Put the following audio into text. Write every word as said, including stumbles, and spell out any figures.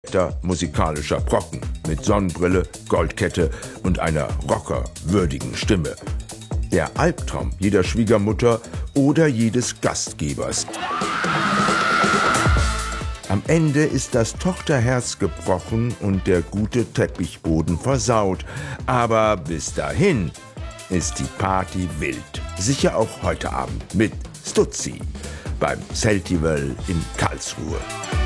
Der musikalischer Brocken mit Sonnenbrille, Goldkette und einer rockerwürdigen Stimme. Der Albtraum jeder Schwiegermutter oder jedes Gastgebers. Am Ende ist das Tochterherz gebrochen und der gute Teppichboden versaut. Aber bis dahin ist die Party wild. Sicher auch heute Abend mit Stutzi beim Celtival in Karlsruhe.